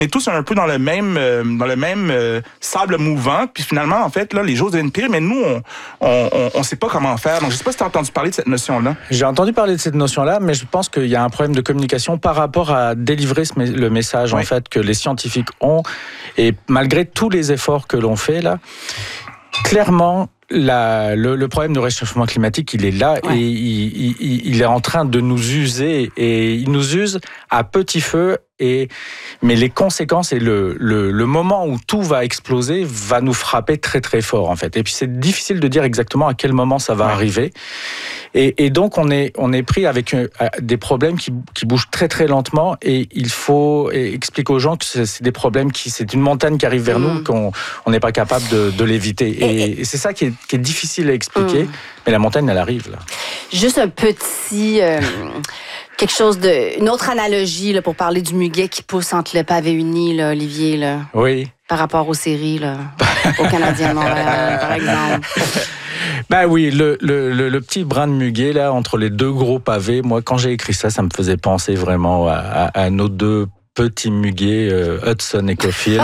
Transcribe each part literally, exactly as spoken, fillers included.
est tous un peu dans le même euh, dans le même euh, sable mouvant, puis finalement en fait là les choses deviennent pires, mais nous on on, on, on sait pas comment faire. Donc je sais pas si tu as entendu parler de cette notion-là. J'ai entendu parler de cette notion-là, mais je pense qu'il y a un problème de communication par rapport à délivrer ce, le message oui. en fait que les scientifiques ont, et malgré tous les efforts que l'on fait là, clairement. La, le, le problème du réchauffement climatique, il est là ouais. et il, il, il est en train de nous user, et il nous use à petit feu. Et, mais les conséquences et le, le, le moment où tout va exploser va nous frapper très très fort en fait. Et puis c'est difficile de dire exactement à quel moment ça va ouais. arriver. Et, et donc on est on est pris avec euh, des problèmes qui, qui bougent très très lentement, et il faut expliquer aux gens que c'est, c'est des problèmes qui c'est une montagne qui arrive vers mmh. nous, qu'on on n'est pas capable de, de l'éviter. Et, et, et c'est ça qui est, qui est difficile à expliquer. Mmh. Mais la montagne elle arrive là. Juste un petit euh... quelque chose de... Une autre analogie là, pour parler du muguet qui pousse entre le pavé uni, là, Olivier, là. Oui. Par rapport aux séries, là, au Canadien de Montréal, par exemple. Ben oui, le, le, le, le petit brin de muguet, là, entre les deux gros pavés, moi, quand j'ai écrit ça, ça me faisait penser vraiment à, à, à nos deux petits muguets, euh, Hudson et Caulfield,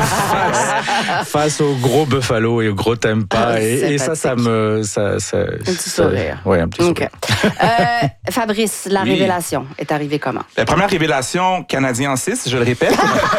face, face au gros Buffalo et au gros Tampa. Ah, et, et ça, ça me... Ça, ça, un petit sourire. Oui, un petit okay. sourire. euh, Fabrice, la oui. révélation est arrivée comment? La première révélation, Canadien en six, je le répète.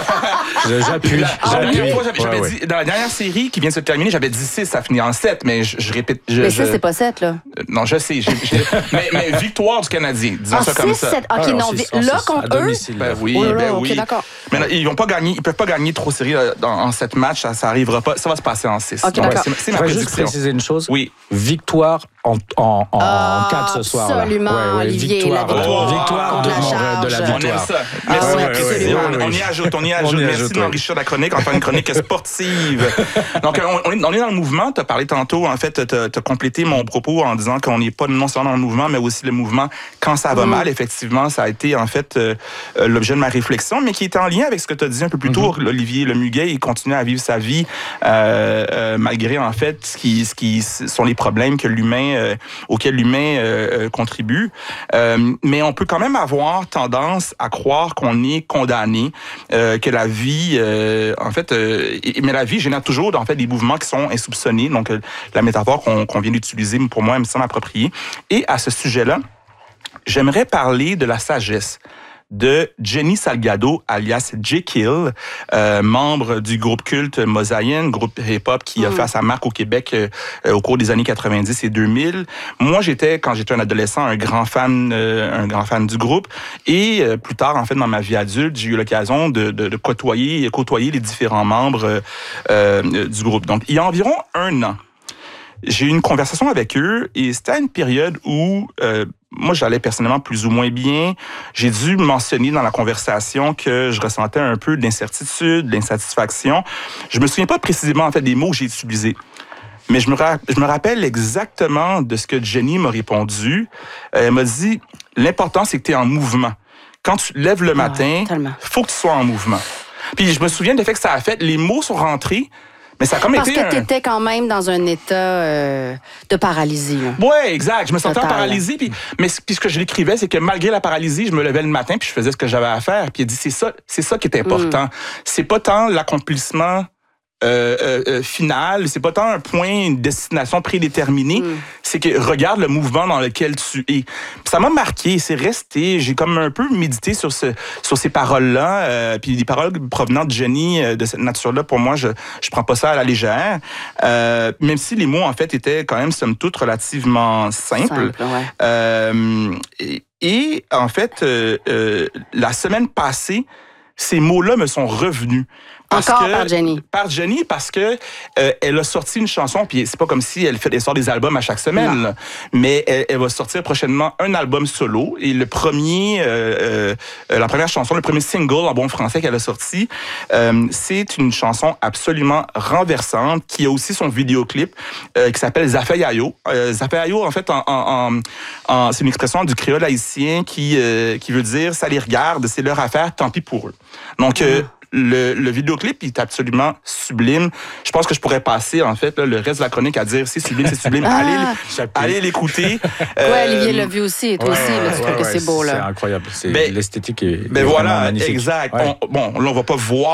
J'appuie. J'appuie. Fois, j'avais, j'avais ouais, dit, ouais. Dans la dernière série qui vient de se terminer, j'avais dit six, ça finit en sept, mais je, je répète. Je, mais ça, je... c'est pas sept, là. Euh, non, je sais. J'ai, j'ai... mais, mais victoire du Canadien, disons en ça six, comme ça. sept. OK, ah, non, six, là, contre eux. Ben oui, oh là là, ben okay, oui. D'accord. Mais non, ils vont pas gagner, ils peuvent pas gagner trop séries en sept matchs, ça, ça arrivera pas. Ça va se passer en six. Okay, donc, d'accord. c'est, c'est ma je prédiction. Juste préciser une chose. Oui. Victoire en, en, en, ah, en quatre ce soir. Absolument, ouais, ouais, Olivier. Victoire, la victoire, oh, victoire de, la charge. de la victoire. On aime ça. Ah, Merci. ouais, Ouais, on, on y ajoute, on y ajoute. On y Merci ajoute, de m'enrichir ouais. la chronique, en faire une chronique sportive. Donc, on, on, est, on est dans le mouvement. Tu as parlé tantôt, en fait, tu as complété mon propos en disant qu'on n'est pas non seulement dans le mouvement, mais aussi le mouvement quand ça va mm. mal. Effectivement, ça a été, en fait, euh, l'objet de ma réflexion, mais qui était en lien avec ce que tu as dit un peu plus tôt, mm-hmm. Olivier. Le muguet, il continue à vivre sa vie euh, euh, malgré, en fait, ce qui, ce qui sont les problèmes que l'humain, euh, auxquels l'humain euh, contribue. Euh, mais on peut quand même avoir tendance à croire qu'on est condamné, euh, que la vie, euh, en fait, euh, mais la vie génère toujours, en fait, des mouvements qui sont insoupçonnés. Donc, euh, la métaphore qu'on, qu'on vient d'utiliser, pour moi, elle me semble appropriée. Et à ce sujet-là, j'aimerais parler de la sagesse de Jenny Salgado, alias Jekyll, euh, membre du groupe culte Mosaïen, groupe hip-hop qui a mmh. fait sa marque au Québec euh, au cours des années quatre-vingt-dix et deux mille. Moi, j'étais, quand j'étais un adolescent, un grand fan, euh, un grand fan du groupe. Et euh, plus tard, en fait, dans ma vie adulte, j'ai eu l'occasion de, de, de côtoyer, côtoyer les différents membres euh, du groupe. Donc, il y a environ un an, j'ai eu une conversation avec eux, et c'était à une période où euh, moi, j'allais personnellement plus ou moins bien. J'ai dû mentionner dans la conversation que je ressentais un peu d'incertitude, d'insatisfaction. Je me souviens pas précisément, en fait, des mots que j'ai utilisés. Mais je me, ra- je me rappelle exactement de ce que Jenny m'a répondu. Elle m'a dit, l'important, c'est que tu es en mouvement. Quand tu te lèves le matin, il faut que tu sois en mouvement. Puis je me souviens de l'effet que ça a fait. Les mots sont rentrés. Mais ça a comme Parce été que tu un... étais quand même dans un état euh, de paralysie. Oui, exact. Je me sentais Total. en paralysie. Puis, mais puis ce que je l'écrivais, c'est que malgré la paralysie, je me levais le matin puis je faisais ce que j'avais à faire. Puis il a dit, c'est ça, c'est ça qui est important. Mm. C'est pas tant l'accomplissement Euh, euh, euh, final, c'est pas tant un point, une destination prédéterminée, mm. c'est que regarde le mouvement dans lequel tu es. Puis ça m'a marqué, c'est resté, j'ai comme un peu médité sur ce, sur ces paroles-là, euh, puis des paroles provenant de Jenny euh, de cette nature-là, pour moi, je je prends pas ça à la légère, euh, même si les mots en fait étaient quand même somme toute relativement simples. Simple, ouais. euh, et, et en fait, euh, euh, la semaine passée, ces mots-là me sont revenus. Parce Encore que, par Jenny. Par Jenny, parce que euh, elle a sorti une chanson, puis c'est pas comme si elle fait elle sort des albums à chaque semaine, là, mais elle, elle va sortir prochainement un album solo. Et le premier, euh, euh, la première chanson, le premier single en bon français qu'elle a sorti, euh, c'est une chanson absolument renversante qui a aussi son vidéoclip euh, qui s'appelle Zafeyayo. Euh, Zafeyayo, en fait, en, en, en, en, c'est une expression du créole haïtien qui euh, qui veut dire ça les regarde, c'est leur affaire, tant pis pour eux. Donc euh, mmh. Le, le vidéoclip est absolument sublime. Je pense que je pourrais passer, en fait, là, le reste de la chronique à dire c'est sublime, c'est sublime. Ah. Allez, allez l'écouter. Euh... Oui, Olivier l'a vu aussi, et toi ouais, aussi. Ouais, là, tu ouais, trouves ouais, que c'est beau, là. C'est incroyable. C'est, ben, l'esthétique est, ben est voilà, magnifique. exact. Ouais. On, bon, là, on va pas voir